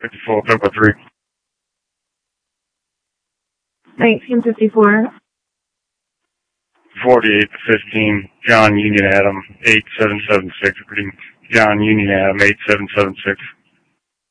54, Cocoa 3. 1954. 48 to 15, John Union Adam, 8776, repeating, John Union Adam, 8776.